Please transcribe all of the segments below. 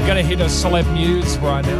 Going to hit a celeb news right now.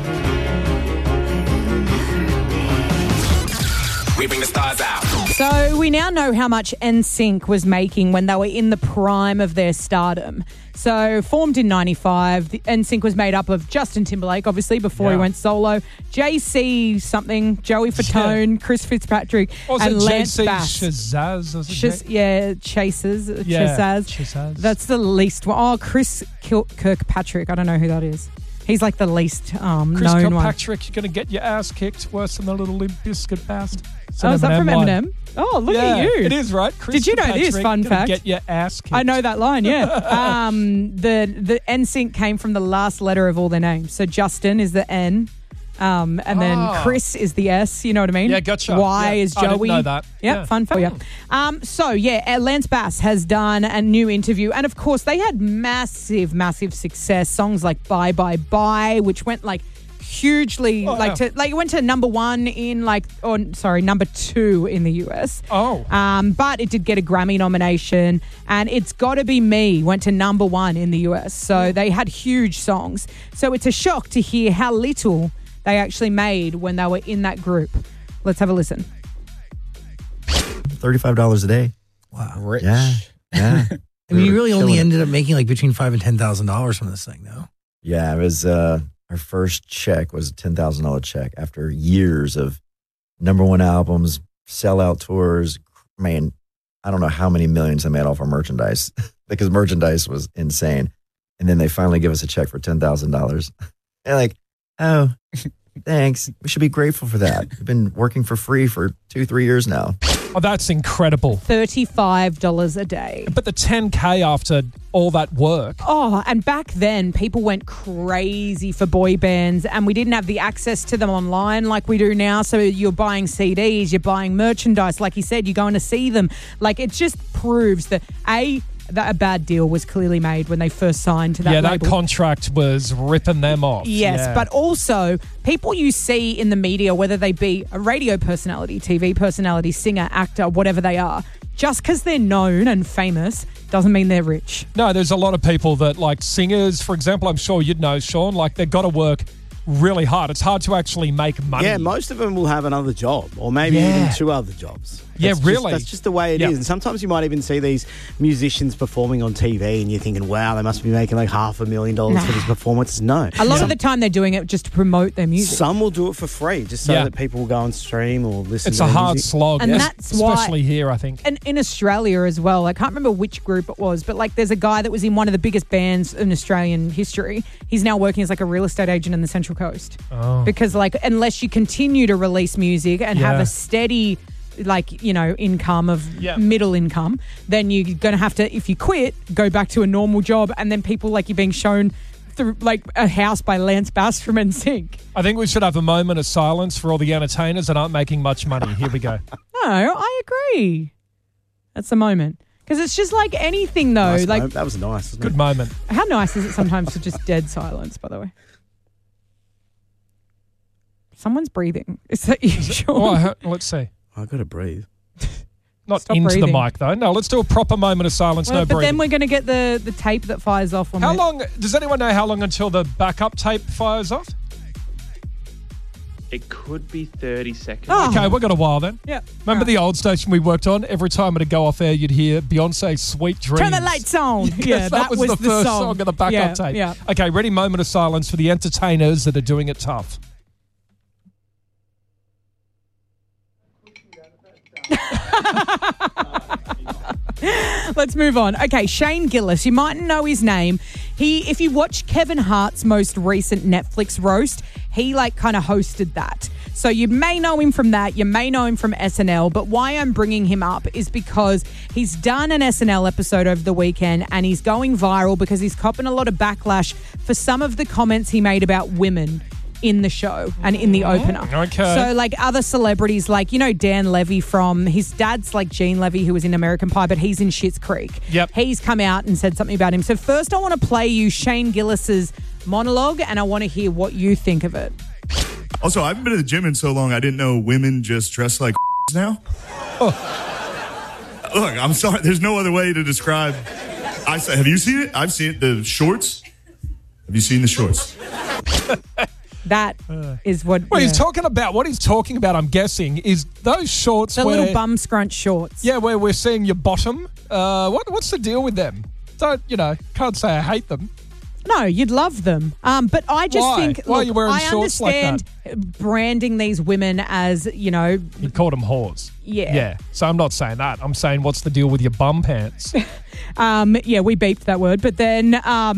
We bring the stars out. So we now know how much NSYNC was making when they were in the prime of their stardom. So formed in 95, the NSYNC was made up of Justin Timberlake, obviously, before he went solo, JC something, Joey Fatone, Chris Fitzpatrick, and Lance Bass. Shazaz? Chasers. Yeah, Chazaz. That's the least one. Oh, Chris Kirkpatrick. I don't know who that is. He's like the least known one. Chris Kirkpatrick, you're going to get your ass kicked worse than the little Limp Bizkit bastard. Oh, is that from Eminem? Oh, look at you. It is, right? Chris Did you know this, fun fact? Get your ass kicked. I know that line, yeah. The NSYNC came from the last letter of all their names. So Justin is the N, and then Chris is the S, you know what I mean? Yeah, gotcha. Y is Joey. I didn't know that. Yep, fun fact. Yeah. Lance Bass has done a new interview, and of course they had massive, massive success. Songs like Bye Bye Bye, which went like hugely it went to number 1 in number 2 in the US. But it did get a Grammy nomination, and It's Gotta Be Me went to number 1 in the US. So they had huge songs. So it's a shock to hear how little they actually made when they were in that group. Let's have a listen. $35 a day. Wow. Rich. Yeah. I mean, you really only ended up making like between $5,000 and $10,000 from this thing, though. Yeah, it was our first check was a $10,000 check after years of number 1 albums, sellout tours. Man, I don't know how many millions I made off our merchandise because merchandise was insane. And then they finally give us a check for $10,000. They're like, oh, thanks. We should be grateful for that. We've been working for free for 2-3 years now. Oh, that's incredible. $35 a day. But the 10K after all that work. Oh, and back then, people went crazy for boy bands, and we didn't have the access to them online like we do now. So you're buying CDs, you're buying merchandise. Like you said, you're going to see them. Like, it just proves that, that a bad deal was clearly made when they first signed to that label. Yeah, that contract was ripping them off. Yes, but also people you see in the media, whether they be a radio personality, TV personality, singer, actor, whatever they are, just because they're known and famous doesn't mean they're rich. No, there's a lot of people that, like singers, for example, I'm sure you'd know, Sean, like they've got to work really hard. It's hard to actually make money. Yeah, most of them will have another job or maybe even 2 other jobs. That's just the way it is. And sometimes you might even see these musicians performing on TV and you're thinking, wow, they must be making like $500,000 for this performance. No. A lot of the time they're doing it just to promote their music. Some will do it for free just so that people will go and stream or listen it's to a their hard music. slog. And that's why, especially here, I think. And in Australia as well. I can't remember which group it was, but like there's a guy that was in one of the biggest bands in Australian history. He's now working as like a real estate agent in the Central Coast. Because like unless you continue to release music and have a steady income of middle income, then you're going to have to, if you quit, go back to a normal job, and then people like you're being shown through like a house by Lance Bass from NSYNC. I think we should have a moment of silence for all the entertainers that aren't making much money. Here we go. No, I agree. That's the moment. Because it's just like anything though. That was nice. Good moment. How nice is it sometimes to just dead silence, by the way? Someone's breathing. Is that you, Sean? Let's see. I've got to breathe. Not Stop into breathing. the mic, though. No, let's do a proper moment of silence. But breathing. then we're going to get the tape that fires off. How long? Does anyone know how long until the backup tape fires off? It could be 30 seconds. Oh. Okay, we've got a while then. Yeah. Remember the old station we worked on? Every time it'd go off air, you'd hear Beyonce's Sweet Dreams. Turn the lights on. Yes, that was the first song of the backup tape. Yeah. Okay, ready? Moment of silence for the entertainers that are doing it tough. Let's move on. Okay, Shane Gillis. You mightn't know his name. If you watch Kevin Hart's most recent Netflix roast, he kind of hosted that. So you may know him from that. You may know him from SNL. But why I'm bringing him up is because he's done an SNL episode over the weekend and he's going viral because he's copping a lot of backlash for some of the comments he made about women in the show and in the opener. Okay. So other celebrities Dan Levy from, his dad's Gene Levy who was in American Pie, but he's in Schitt's Creek. Yep. He's come out and said something about him. So first I want to play you Shane Gillis's monologue and I want to hear what you think of it. Also, I haven't been to the gym in so long I didn't know women just dress like now. Look, I'm sorry. There's no other way to describe. Have you seen it? I've seen it. The shorts. Have you seen the shorts? That is what... What he's talking about, I'm guessing, is those shorts little bum scrunch shorts. Yeah, where we're seeing your bottom. What's the deal with them? Can't say I hate them. No, you'd love them. But I just think... Why are you wearing shorts like that? I understand branding these women as, You called them whores. Yeah. Yeah. So I'm not saying that. I'm saying what's the deal with your bum pants? We beeped that word. But then,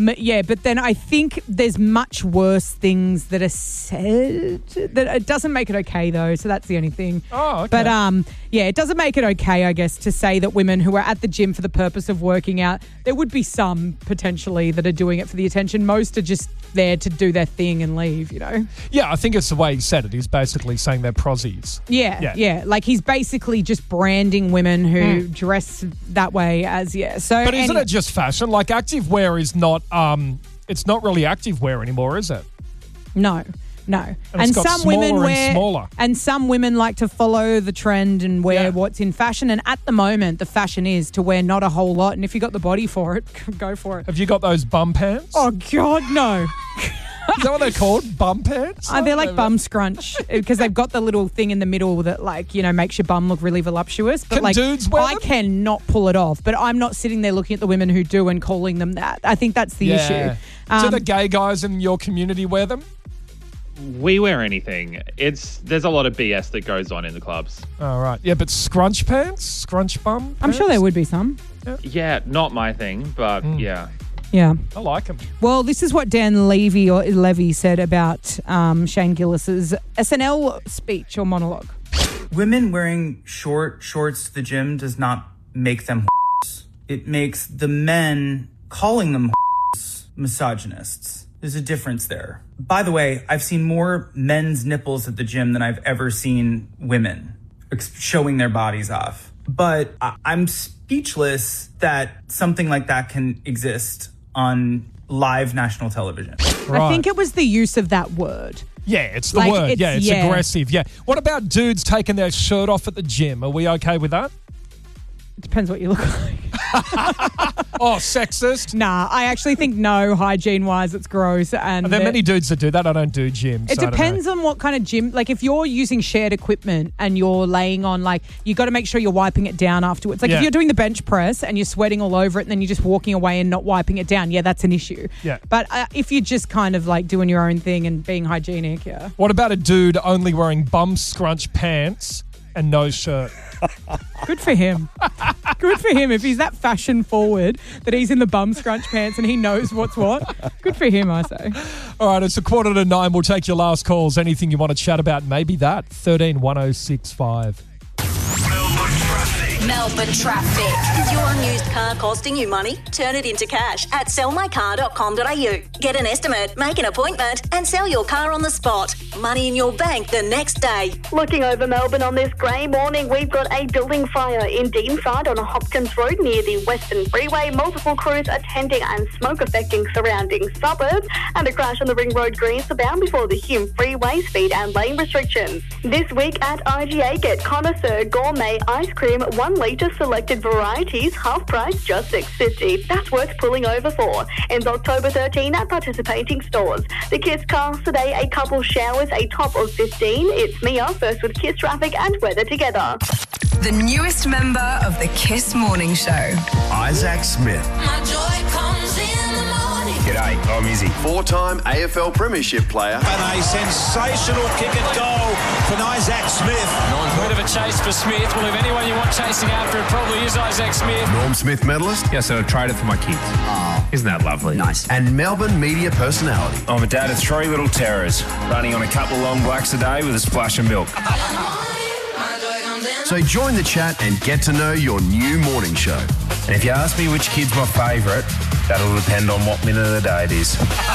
I think there's much worse things that are said. That it doesn't make it okay, though. So that's the only thing. Oh, okay. But, it doesn't make it okay, I guess, to say that women who are at the gym for the purpose of working out, there would be some potentially that are doing it for the attention. Most are just there to do their thing and leave, Yeah, I think it's the way he said it. He's basically saying they're prozzies. Yeah. Like he's basically just branding women who dress that way as, So, but isn't it just fashion? Like activewear is not, it's not really activewear anymore, is it? No. And some women wear smaller. And some women like to follow the trend and wear what's in fashion. And at the moment, the fashion is to wear not a whole lot. And if you got the body for it, go for it. Have you got those bum pants? Oh God, no. Is that what they're called? Bum pants? They're like bum scrunch because they've got the little thing in the middle that makes your bum look really voluptuous. But Can dudes wear them? I cannot pull it off. But I'm not sitting there looking at the women who do and calling them that. I think that's the issue. Do the gay guys in your community wear them? We wear anything. There's a lot of BS that goes on in the clubs. Oh, right. Yeah, but scrunch pants? Scrunch bum pants? I'm sure there would be some. Yeah, not my thing, but yeah. Yeah. I like them. Well, this is what Dan Levy said about Shane Gillis's SNL speech or monologue. Women wearing short shorts to the gym does not make them whores. It makes the men calling them whores misogynists. There's a difference there. By the way, I've seen more men's nipples at the gym than I've ever seen women showing their bodies off. But I'm speechless that something like that can exist on live national television. Right. I think it was the use of that word. Yeah, it's the word. It's aggressive. Yeah. What about dudes taking their shirt off at the gym? Are we okay with that? It depends what you look like. Oh, sexist? Nah, I actually think no, hygiene-wise, it's gross. And Are there many dudes that do that? I don't do gyms. It depends on what kind of gym. Like, if you're using shared equipment and you're laying on, you got to make sure you're wiping it down afterwards. Like, if you're doing the bench press and you're sweating all over it and then you're just walking away and not wiping it down, that's an issue. Yeah. But if you're just kind of, doing your own thing and being hygienic, What about a dude only wearing bum scrunch pants and no shirt? Good for him. Good for him. If he's that fashion forward that he's in the bum scrunch pants and he knows what's what, good for him, I say. All right, it's 8:45. We'll take your last calls. Anything you want to chat about, maybe that. 131065. Melbourne traffic. Your used car costing you money? Turn it into cash at sellmycar.com.au. Get an estimate, make an appointment, and sell your car on the spot. Money in your bank the next day. Looking over Melbourne on this grey morning, we've got a building fire in Deanside on Hopkins Road near the Western Freeway. Multiple crews attending and smoke affecting surrounding suburbs, and a crash on the Ring Road Greensbound before the Hume Freeway, speed and lane restrictions. This week at IGA, get Connoisseur Gourmet Ice Cream 1 litre selected varieties, half price, just $6.50. That's worth pulling over for. Ends October 13 at participating stores. The Kiss cast today, a couple showers, a top of 15. It's Mia, first with Kiss traffic and weather together. The newest member of the Kiss Morning Show, Isaac Smith. My joy comes in the morning. G'day, I'm Izzy. 4-time AFL Premiership player. And a sensational kick at goal for Isaac Smith. Bit of a chase for Smith. Well, if anyone you want chasing after, it probably is Isaac Smith. Norm Smith medalist. Yeah, so I tried it for my kids. Oh. Isn't that lovely? Nice. And Melbourne media personality. I'm a dad of 3 little terrors, running on a couple of long blacks a day with a splash of milk. So join the chat and get to know your new morning show. And if you ask me which kid's my favourite, that'll depend on what minute of the day it is.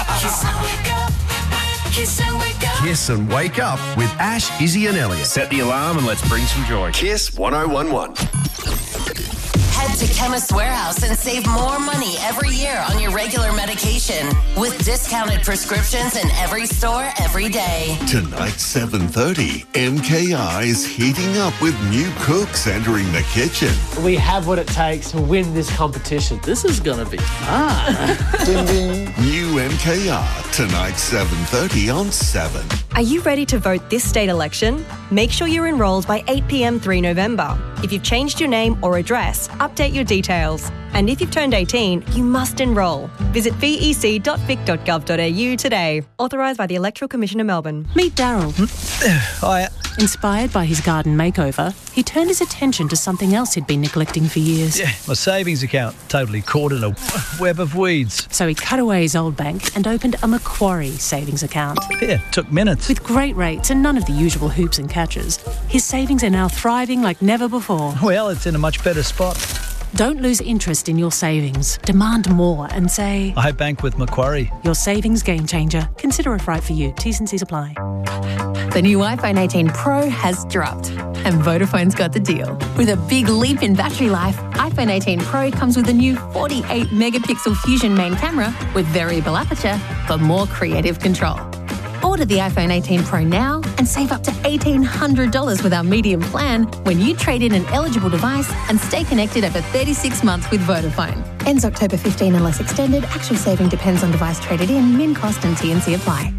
Kiss and Wake Up with Ash, Izzy and Elliot. Set the alarm and let's bring some joy. Kiss 1011. Head to Chemist Warehouse and save more money every year on your regular medication with discounted prescriptions in every store every day. Tonight, 7:30, MKR is heating up with new cooks entering the kitchen. We have what it takes to win this competition. This is going to be fun. Ding, ding. New MKR, tonight 7:30 on 7. Are you ready to vote this state election? Make sure you're enrolled by 8 p.m. 3 November. If you've changed your name or address, update your details. And if you've turned 18, you must enrol. Visit vec.vic.gov.au today. Authorised by the Electoral Commission of Melbourne. Meet Daryl. Hi. Inspired by his garden makeover, he turned his attention to something else he'd been neglecting for years. Yeah, my savings account, totally caught in a web of weeds. So he cut away his old bank and opened a Macquarie savings account. Yeah, took minutes. With great rates and none of the usual hoops and catches, his savings are now thriving like never before. Well, it's in a much better spot. Don't lose interest in your savings. Demand more and say, I bank with Macquarie. Your savings game changer. Consider if right for you. T's and C's apply. The new iPhone 18 Pro has dropped, and Vodafone's got the deal. With a big leap in battery life, iPhone 18 Pro comes with a new 48-megapixel Fusion main camera with variable aperture for more creative control. Order the iPhone 18 Pro now and save up to $1,800 with our medium plan when you trade in an eligible device and stay connected over 36 months with Vodafone. Ends October 15 unless extended. Actual saving depends on device traded in. Min cost and T&C apply.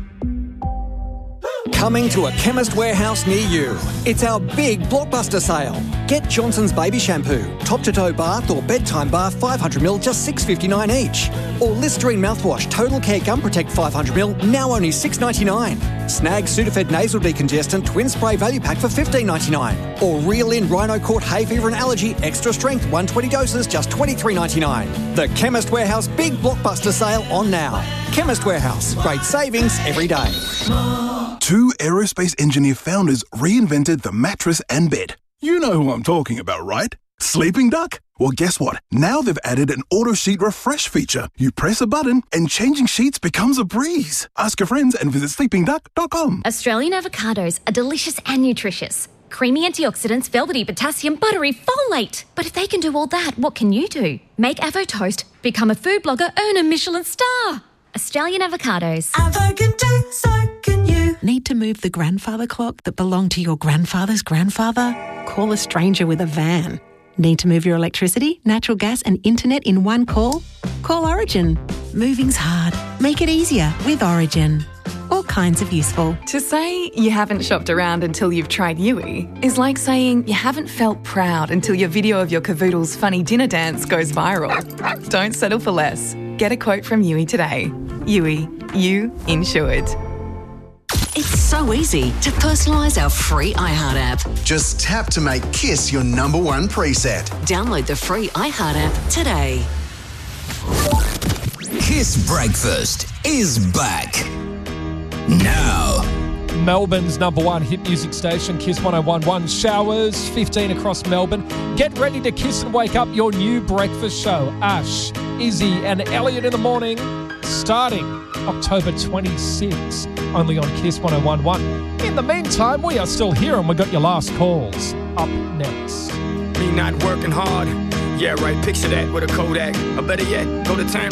Coming to a Chemist Warehouse near you. It's our big blockbuster sale. Get Johnson's Baby Shampoo, top-to-toe bath or bedtime bath 500ml, just $6.59 each. Or Listerine mouthwash, Total Care Gum Protect 500ml, now only $6.99. Snag Sudafed Nasal Decongestant Twin Spray Value Pack for $15.99. Or Reel In Rhino Court Hay Fever and Allergy Extra Strength 120 doses, just $23.99. The Chemist Warehouse Big Blockbuster Sale on now. Chemist Warehouse, great savings every day. 2 aerospace engineer founders reinvented the mattress and bed. You know who I'm talking about, right? Sleeping Duck? Well, guess what? Now they've added an auto sheet refresh feature. You press a button and changing sheets becomes a breeze. Ask your friends and visit sleepingduck.com. Australian avocados are delicious and nutritious. Creamy antioxidants, velvety potassium, buttery folate. But if they can do all that, what can you do? Make Avo Toast, become a food blogger, earn a Michelin star. Australian avocados. Avo can do, so can you. Need to move the grandfather clock that belonged to your grandfather's grandfather? Call a stranger with a van. Need to move your electricity, natural gas and internet in one call? Call Origin. Moving's hard. Make it easier with Origin. All kinds of useful. To say you haven't shopped around until you've tried Yui is like saying you haven't felt proud until your video of your cavoodle's funny dinner dance goes viral. Don't settle for less. Get a quote from Yui today. Yui, you insured. It's so easy to personalise our free iHeart app. Just tap to make Kiss your number one preset. Download the free iHeart app today. Kiss Breakfast is back. Now. Melbourne's number one hit music station, Kiss 101.1. Showers, 15 across Melbourne. Get ready to kiss and wake up your new breakfast show. Ash, Izzy and Elliot in the morning, starting October 26, only on Kiss 101.1. In the meantime, we are still here and we got your last calls up next. Me not working hard. Yeah, right. Picture that with a Kodak. Or better yet, go to time